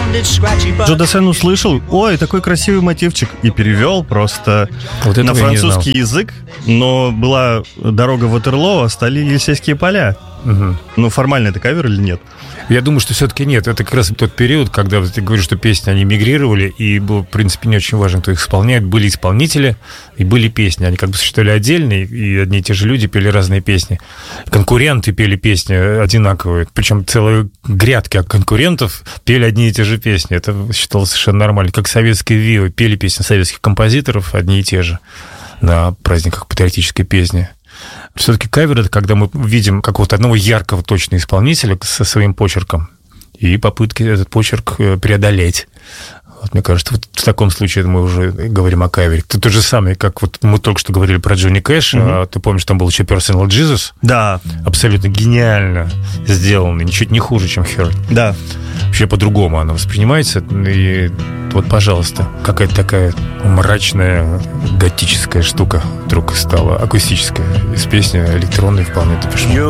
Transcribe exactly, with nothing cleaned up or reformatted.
Джо Дассен услышал, ой, такой красивый мотивчик, и перевел просто вот на французский язык, но была дорога Ватерлоо, а стали Елисейские поля. Угу. Ну, формально это кавер или нет? Я думаю, что все-таки нет. Это как раз тот период, когда ты говоришь, что песни, они мигрировали, и было, в принципе, не очень важно, кто их исполняет. Были исполнители и были песни. Они как бы существовали отдельно, и одни и те же люди пели разные песни. Конкуренты пели песни одинаковые. Причем целые грядки конкурентов пели одни и те же песни. Это считалось совершенно нормально. Как советские вио пели песни советских композиторов одни и те же на праздниках патриотической песни. Все-таки кавер — это когда мы видим какого-то одного яркого точно исполнителя со своим почерком и попытки этот почерк преодолеть. Вот, мне кажется, вот в таком случае мы уже говорим о кавере. Это то же самое, как вот мы только что говорили про Джонни Кэша. Mm-hmm. А ты помнишь, там был еще Personal Jesus? Да. Абсолютно гениально сделанный, ничуть не хуже, чем Hurt. Да. Вообще по-другому оно воспринимается. И вот, пожалуйста, какая-то такая мрачная готическая штука вдруг стала акустическая. Из песни электронной вполне допишу.